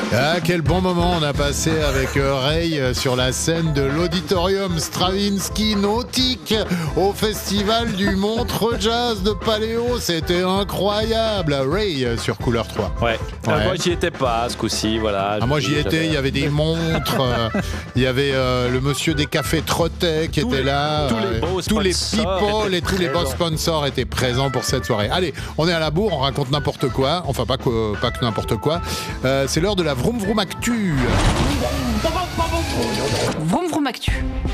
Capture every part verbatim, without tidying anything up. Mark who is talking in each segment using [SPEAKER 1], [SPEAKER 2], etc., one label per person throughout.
[SPEAKER 1] Ah, quel bon moment on a passé avec euh, Ray euh, sur la scène de l'Auditorium Stravinsky Nautique au festival du Montreux Jazz de Paléo. C'était incroyable. Ray euh, sur Couleur trois.
[SPEAKER 2] Ouais.
[SPEAKER 1] Ouais.
[SPEAKER 2] Euh, moi, j'y étais pas ce coup-ci, voilà.
[SPEAKER 1] Ah, moi j'y étais, il y avait des montres, euh, il y avait euh, le monsieur des cafés Trottet qui
[SPEAKER 2] Tous
[SPEAKER 1] était
[SPEAKER 2] les-
[SPEAKER 1] là.
[SPEAKER 2] tous les
[SPEAKER 1] euh,
[SPEAKER 2] beaux
[SPEAKER 1] tous les
[SPEAKER 2] sponsors
[SPEAKER 1] people
[SPEAKER 2] étaient
[SPEAKER 1] et tous les beaux
[SPEAKER 2] présents.
[SPEAKER 1] sponsors étaient présents pour cette soirée. Allez, on est à la bourre, on raconte n'importe quoi. Enfin, pas que, pas que n'importe quoi. Euh, c'est l'heure de la Vroom Vroom Actu.
[SPEAKER 3] Vroom vroom actu.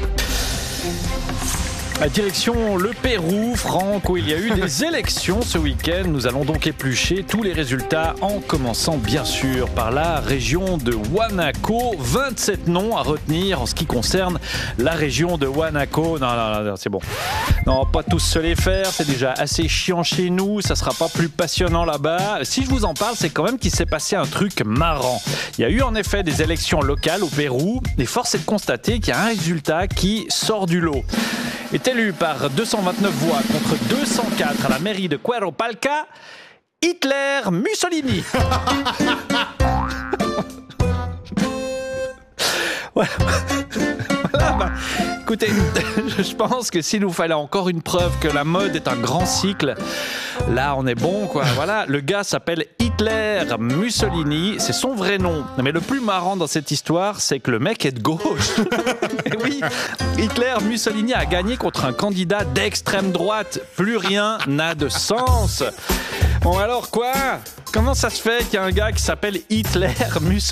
[SPEAKER 2] À direction le Pérou, Franck, où il y a eu des élections ce week-end. Nous allons donc éplucher tous les résultats en commençant bien sûr par la région de Huanaco. vingt-sept noms à retenir en ce qui concerne la région de Huanaco. Non, non, non, c'est bon. Non, pas tous se les faire, c'est déjà assez chiant chez nous, ça sera pas plus passionnant là-bas. Si je vous en parle, c'est quand même qu'il s'est passé un truc marrant. Il y a eu en effet des élections locales au Pérou, et force est de constater qu'il y a un résultat qui sort du lot. Est élu par deux cent vingt-neuf voix contre deux cent quatre à la mairie de Cueropalca, Hitler Mussolini. Ouais. Voilà, bah, écoutez, je pense que s'il nous fallait encore une preuve que la mode est un grand cycle, là on est bon quoi. Voilà, le gars s'appelle Hitler Mussolini, c'est son vrai nom. Mais le plus marrant dans cette histoire, c'est que le mec est de gauche. Et oui, Hitler Mussolini a gagné contre un candidat d'extrême droite. Plus rien n'a de sens. Bon alors quoi ? Comment ça se fait qu'il y a un gars qui s'appelle Hitler Mussolini ?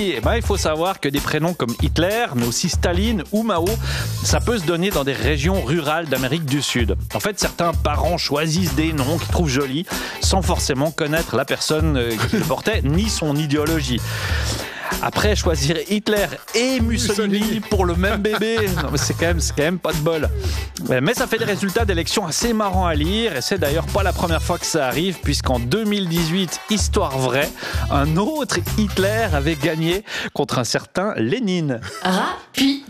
[SPEAKER 2] Eh ben, il faut savoir que des prénoms comme Hitler, mais aussi Staline ou Mao, ça peut se donner dans des régions rurales d'Amérique du Sud. En fait, certains parents choisissent des noms qu'ils trouvent jolis sans forcément connaître la personne qui le portait ni son idéologie. Après, choisir Hitler et Mussolini, Mussolini. pour le même bébé, non, mais c'est quand même, c'est quand même pas de bol. Mais ça fait des résultats d'élections assez marrants à lire, et c'est d'ailleurs pas la première fois que ça arrive, puisqu'en deux mille dix-huit, histoire vraie, un autre Hitler avait gagné contre un certain Lénine.
[SPEAKER 3] Rapide.